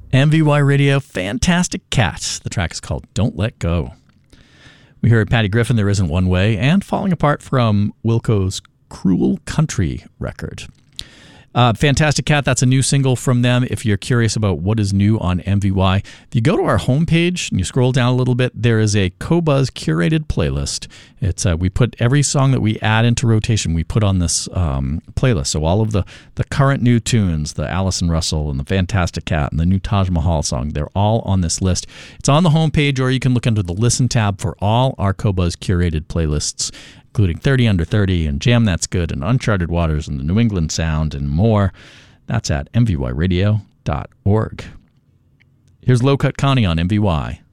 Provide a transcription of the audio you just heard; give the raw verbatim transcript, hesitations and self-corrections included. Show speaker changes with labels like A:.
A: M V Y Radio, Fantastic Cat. The track is called Don't Let Go. We heard Patty Griffin, There Isn't One Way, and Falling Apart from Wilco's Cruel Country record. Uh, Fantastic Cat, that's a new single from them. If you're curious about what is new on M V Y, if you go to our homepage and you scroll down a little bit, there is a Qobuz curated playlist. It's uh, we put every song that we add into rotation, we put on this um, playlist. So all of the, the current new tunes, the Allison Russell and the Fantastic Cat and the new Taj Mahal song, they're all on this list. It's on the homepage, or you can look under the Listen tab for all our Qobuz curated playlists, including thirty under thirty and Jam That's Good and Uncharted Waters and the New England Sound and more. That's at m v y radio dot org. Here's Low Cut Connie on M V Y.